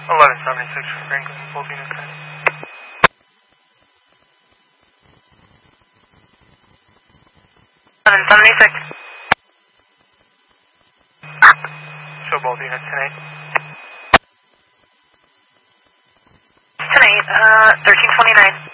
1176 for Franklin, both units ready. 1176. Show both units 10-8. 10-8, 1329.